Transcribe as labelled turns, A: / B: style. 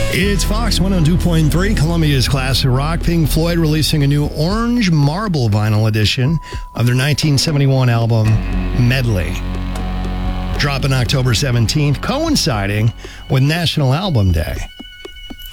A: It's Fox 102.3, Columbia's classic rock. Pink Floyd releasing a new orange marble vinyl edition of their 1971 album, Medley. Dropping October 17th, coinciding with National Album Day.